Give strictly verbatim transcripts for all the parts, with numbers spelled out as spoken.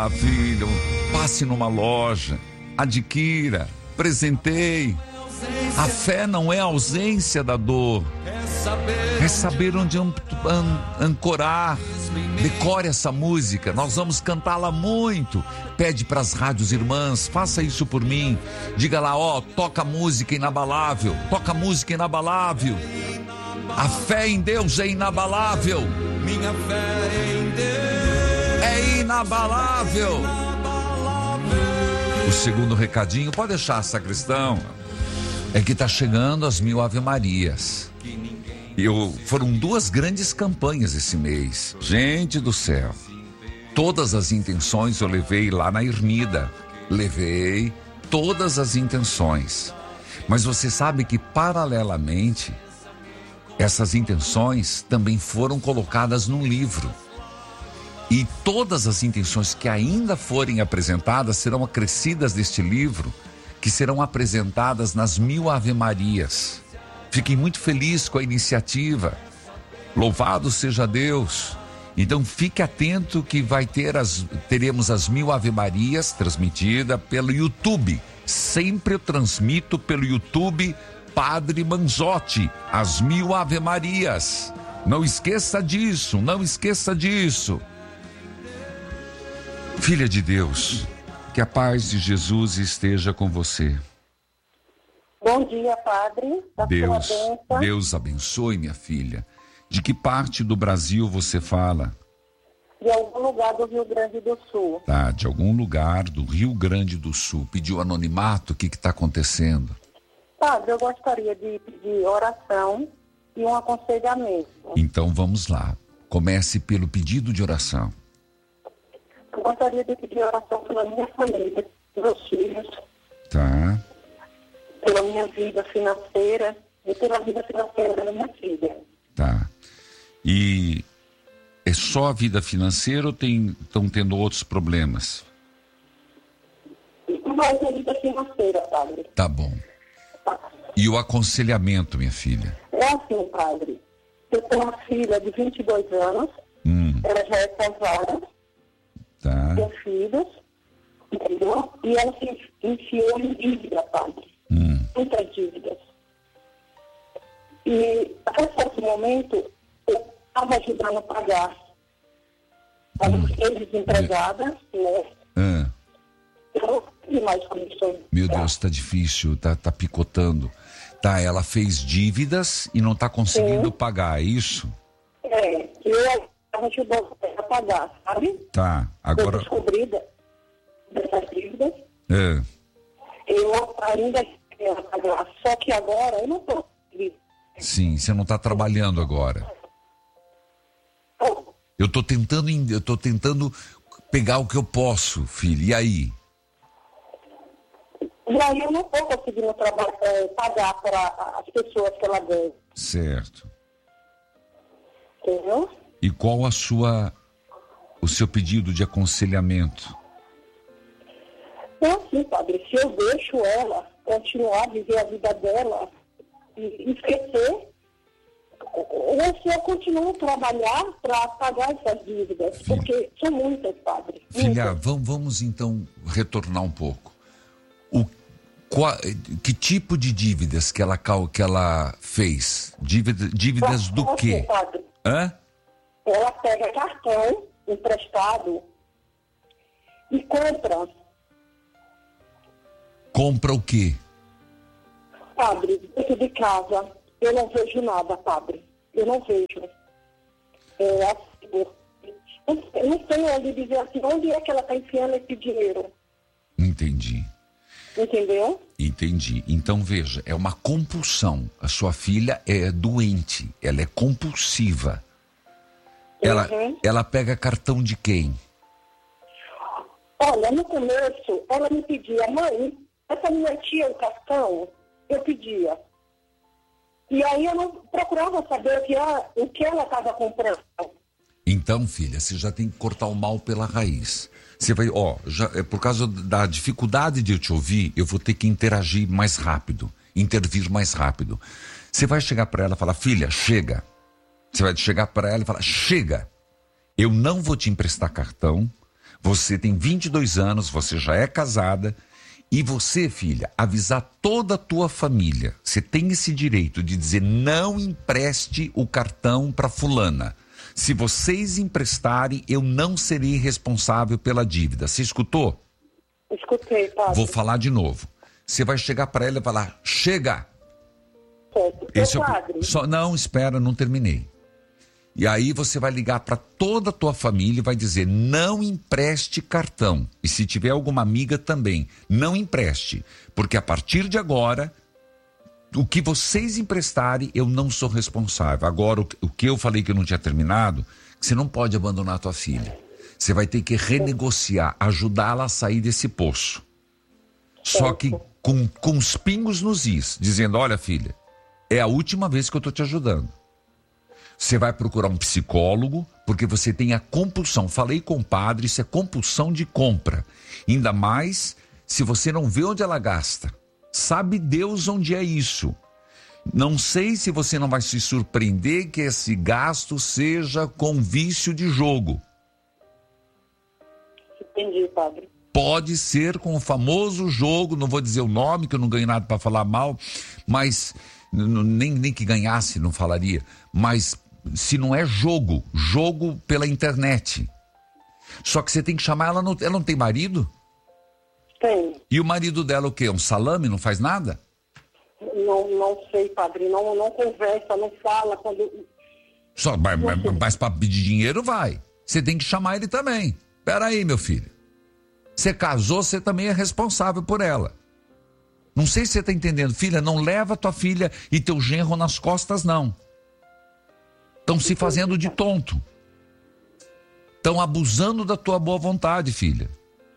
Ah, filho, passe numa loja, adquira, presenteie. A fé não é a ausência da dor, é saber onde an- an- ancorar. Decore essa música, nós vamos cantá-la muito. Pede para as rádios irmãs, faça isso por mim. Diga lá, ó, toca música inabalável, toca música inabalável. A fé em Deus é inabalável. Minha fé em Deus é inabalável. O segundo recadinho, pode deixar, sacristão, é que tá chegando as mil Ave-Marias. Eu, foram duas grandes campanhas esse mês. Gente do céu. Todas as intenções eu levei lá na Ermida. Levei todas as intenções. Mas você sabe que, paralelamente, essas intenções também foram colocadas num livro. E todas as intenções que ainda forem apresentadas serão acrescidas deste livro, que serão apresentadas nas mil Ave-Marias. Fiquem muito felizes com a iniciativa. Louvado seja Deus. Então fique atento que vai ter as, teremos as mil Ave-Marias transmitida pelo YouTube. Sempre eu transmito pelo YouTube Padre Manzotti, as mil Ave-Marias. Não esqueça disso, não esqueça disso. Filha de Deus, que a paz de Jesus esteja com você. Bom dia, Padre. Da Deus, sua bênção. Deus abençoe, minha filha. De que parte do Brasil você fala? De algum lugar do Rio Grande do Sul. Tá, de algum lugar do Rio Grande do Sul. Pediu anonimato, o que está acontecendo? Padre, eu gostaria de pedir oração e um aconselhamento. Então vamos lá. Comece pelo pedido de oração. Eu gostaria de pedir oração pela minha família, meus filhos, Tá, pela minha vida financeira e pela vida financeira da minha filha. tá. E é só a vida financeira ou estão tendo outros problemas? Mais a vida financeira, Padre. Tá bom. E o aconselhamento, minha filha? É assim, Padre. Eu tenho uma filha de vinte e dois anos, Hum, ela já é casada, tá. tem filhos, entendeu? E ela se enfiou em dívida, Padre. Hum, Muitas dívidas. E até certo momento eu estava ajudando a pagar. Estava Hum. desempregada, né? ah, Eu não tive mais condições. meu Deus, tá difícil, tá, tá picotando. Tá, ela fez dívidas e não tá conseguindo Sim. pagar, é isso? É, eu estava ajudando a pagar, sabe? Tá, Eu agora... descobri da- dessas dívidas. É, Eu ainda quero pagar, só que agora eu não estou. sim, você não tá trabalhando agora. Eu tô tentando, em- eu tô tentando pegar o que eu posso, filho, e aí? E aí eu não estou conseguindo traba- eh, pagar para as pessoas que ela deve, Certo. entendeu? E qual a sua, o seu pedido de aconselhamento? É assim, Padre, se eu deixo ela continuar a viver a vida dela e esquecer, ou se eu continuo a trabalhar para pagar essas dívidas, Filha. porque são muitas, Padre. Filha, muitas. vamos, vamos então retornar um pouco. O, qual, que tipo de dívidas que ela, cal- que ela fez? Dívida, dívidas do Assim, quê? Padre, Hã? ela pega cartão emprestado e compra, Compra o quê? Padre, dentro de casa. Eu não vejo nada, Padre. Eu não vejo. É assim, eu eu não sei onde dizer assim, onde é que ela está enfiando esse dinheiro. Entendi. Entendeu? Entendi. Então veja, é uma compulsão. A sua filha é doente, ela é compulsiva. Ela, Uhum. ela pega cartão de quem? Olha, no começo, ela me pedia, mãe, essa minha tia, o cartão, eu pedia. E aí eu não procurava saber o que ela, o que ela estava comprando. Então, filha, você já tem que cortar o mal pela raiz. Você vai, ó, já, é por causa da dificuldade de eu te ouvir, eu vou ter que interagir mais rápido, intervir mais rápido. Você vai chegar para ela e falar, filha, chega. Você vai chegar para ela e falar, chega. Eu não vou te emprestar cartão, Você tem vinte e dois anos, você já é casada. E você, filha, avisar toda a tua família. Você tem esse direito de dizer: não empreste o cartão para fulana. Se vocês emprestarem, eu não serei responsável pela dívida. Você escutou? Escutei, padre. Vou falar de novo. Você vai chegar para ela e falar: chega. Certo. Esse é o... padre. Só... Não, espera, não terminei. E aí você vai ligar para toda a tua família e vai dizer: não empreste cartão. E se tiver alguma amiga também, não empreste. Porque a partir de agora, o que vocês emprestarem, eu não sou responsável. Agora, o, o que eu falei que eu não tinha terminado, que você não pode abandonar a tua filha. Você vai ter que renegociar, ajudá-la a sair desse poço. Só que com, com os pingos nos is, dizendo: olha, filha, é a última vez que eu estou te ajudando. Você vai procurar um psicólogo, porque você tem a compulsão. Falei com o padre, isso é compulsão de compra. Ainda mais se você não vê onde ela gasta. Sabe Deus onde é isso. Não sei se você não vai se surpreender que esse gasto seja com vício de jogo. Entendi, padre. Pode ser com o famoso jogo, não vou dizer o nome, que eu não ganho nada para falar mal, mas nem, nem que ganhasse, não falaria. Mas se não é jogo, jogo pela internet. Só que você tem que chamar ela, no, ela não tem marido? Tem. E o marido dela o quê? Um salame, não faz nada? Não, não sei, padre, não, não conversa, não fala quando... Só, mas, mas, mas para pedir dinheiro vai. Você tem que chamar ele também. Peraí, meu filho. Você casou, você também é responsável por ela. Não sei se você está entendendo. Filha, não leva tua filha e teu genro nas costas, não. Estão se fazendo de tonto. Estão abusando da tua boa vontade, filha.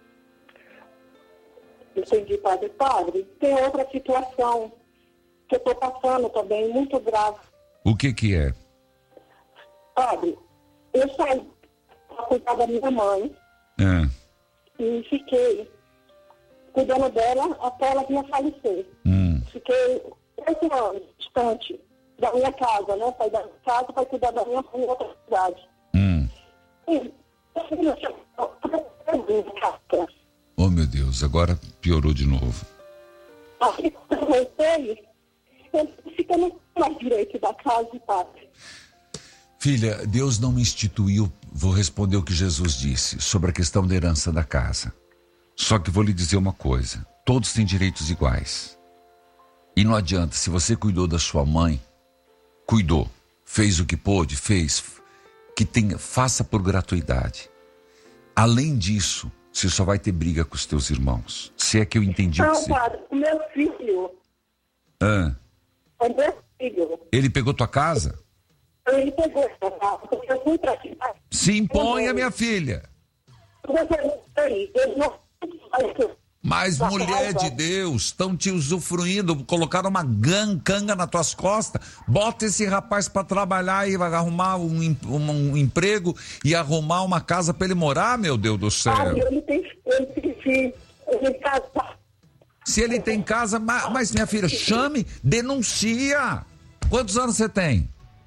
Entendi, padre. Padre, tem outra situação que eu estou passando também, muito grave. O que que é? Padre, eu saí para cuidar da minha mãe É. e fiquei cuidando dela até ela vir a falecer. Hum. Fiquei oito anos distante da minha casa, né? Saí da minha casa para cuidar da minha mãe em outra cidade. Hum. E Oh, meu Deus, agora piorou de novo. aí quando eu voltei, eu fiquei no mais direito da casa, padre. Filha, Deus não me instituiu, vou responder o que Jesus disse sobre a questão da herança da casa. Só que vou lhe dizer uma coisa: todos têm direitos iguais. E não adianta, se você cuidou da sua mãe, cuidou, fez o que pôde, fez, que tenha, faça por gratuidade. Além disso, você só vai ter briga com os teus irmãos. Se é que eu entendi o que Não, você... padre, o meu filho, Ah, o meu filho, ele pegou tua casa? ele pegou essa casa, porque eu fui para aqui. Se imponha, minha filha. Ele não... Mas, mulher de Deus, estão te usufruindo, colocaram uma gan, canga nas tuas costas. Bota esse rapaz para trabalhar e vai arrumar um, um, um emprego e arrumar uma casa para ele morar, meu Deus do céu. Ah, ele tem, ele tem filho, ele casa. Se ele tem casa, mas, mas minha filha, chame, denuncia. Quantos anos você tem?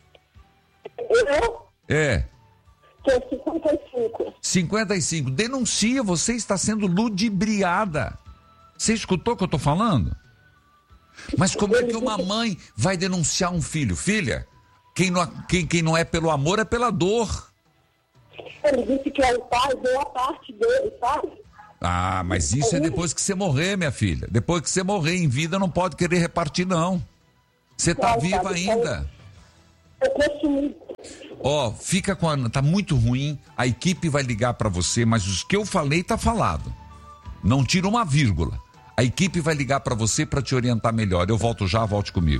Eu É. tenho cinquenta e cinco. cinquenta e cinco. Denuncia, você está sendo ludibriada. Você escutou o que eu estou falando? Mas como é que uma mãe vai denunciar um filho? Filha, quem não, quem, quem não é pelo amor é pela dor. Ele disse que é o pai, deu a parte dele, sabe? Ah, mas isso é depois que você morrer, minha filha. Depois que você morrer em vida, não pode querer repartir, não. Você está Não, viva sabe, ainda. Eu consumi. Ó, oh, fica com a... Tá muito ruim, a equipe vai ligar pra você, mas os que eu falei tá falado. Não tira uma vírgula. A equipe vai ligar pra você pra te orientar melhor. Eu volto já, volte comigo.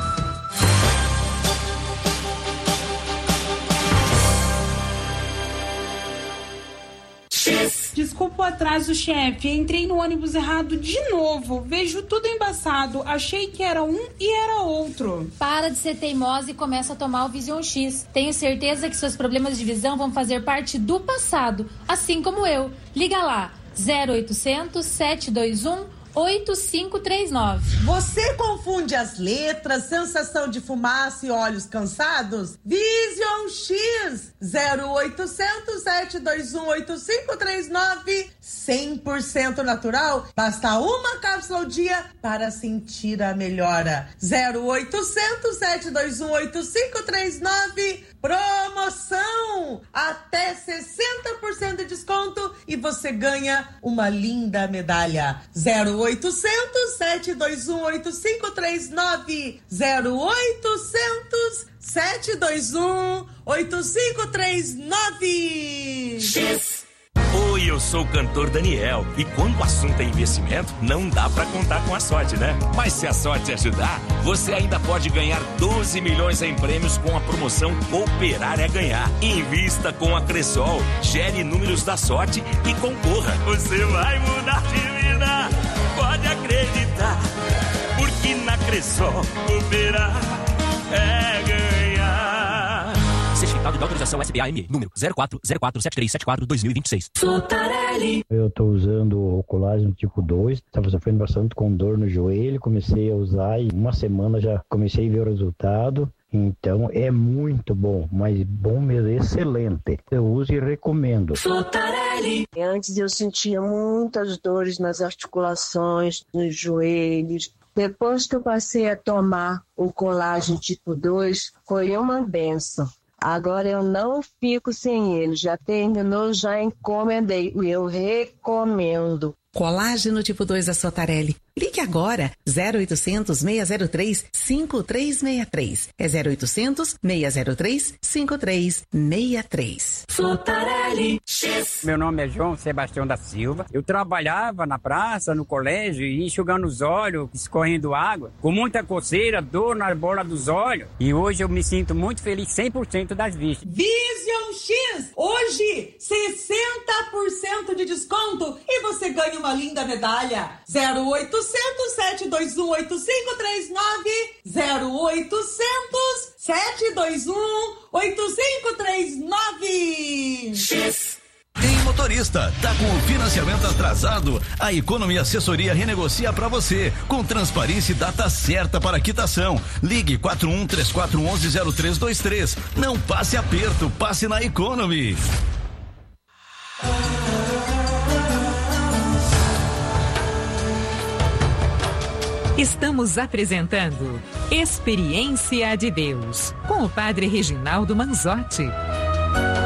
Desculpa o atraso, chefe. Entrei no ônibus errado de novo. Vejo tudo embaçado. Achei que era um e era outro. Para de ser teimosa e começa a tomar o Vision X. Tenho certeza que seus problemas de visão vão fazer parte do passado, assim como eu. Liga lá, zero oitocentos, sete dois um, oito cinco três nove. Você confunde as letras, sensação de fumaça e olhos cansados? Vision X zero oitocentos, sete dois um, oito cinco três nove, cem por cento natural. Basta uma cápsula ao dia para sentir a melhora. zero oitocentos, sete dois um, oito cinco três nove. Promoção! Até sessenta por cento de desconto e você ganha uma linda medalha. zero oitocentos, sete dois um, oito cinco três nove. zero oitocentos, sete dois um, oito cinco três nove. X. Oi, eu sou o cantor Daniel e quando o assunto é investimento, não dá pra contar com a sorte, né? Mas se a sorte ajudar, você ainda pode ganhar doze milhões em prêmios com a promoção Cooperar é Ganhar. Invista com a Cressol, gere números da sorte e concorra. Você vai mudar de vida, pode acreditar, porque na Cressol Cooperar é ganhar. Certificado de autorização S B A M, número zero quatro zero quatro sete três sete quatro dois mil e vinte e seis. Sotarelli. Eu tô usando o colágeno tipo dois, estava sofrendo bastante com dor no joelho, comecei a usar e uma semana já comecei a ver o resultado. Então é muito bom, mas bom mesmo, excelente. Eu uso e recomendo. Sotarelli. Antes eu sentia muitas dores nas articulações, nos joelhos. Depois que eu passei a tomar o colágeno tipo dois, foi uma benção. Agora eu não fico sem ele. Já terminou, já encomendei. E eu recomendo. Colágeno tipo dois da Sotarelli. Ligue agora, zero oitocentos, seis zero três, cinco três seis três. É zero oitocentos, seis zero três, cinco três seis três. Sotarelli. Meu nome é João Sebastião da Silva. Eu trabalhava na praça, no colégio, enxugando os olhos, escorrendo água, com muita coceira, dor na bola dos olhos. E hoje eu me sinto muito feliz, cem por cento das vistas. Vision X, hoje sessenta por cento de desconto e você ganha uma linda medalha. zero oitocentos, sete dois um, oito cinco três nove. zero oitocentos, sete dois um, oito cinco três nove. X. Em motorista, tá com o financiamento atrasado? A Economy Assessoria renegocia para você, com transparência e data certa para quitação. Ligue quatro um três quatro um um zero três dois três. Não passe aperto, passe na Economy. Estamos apresentando Experiência de Deus, com o Padre Reginaldo Manzotti.